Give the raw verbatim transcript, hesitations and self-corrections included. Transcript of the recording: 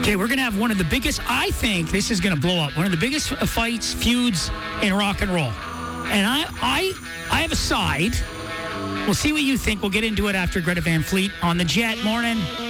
Okay, we're going to have one of the biggest, I think this is going to blow up, one of the biggest fights, feuds in rock and roll. And I, I, I have a side. We'll see what you think. We'll get into it after Greta Van Fleet on the Jet. Morning.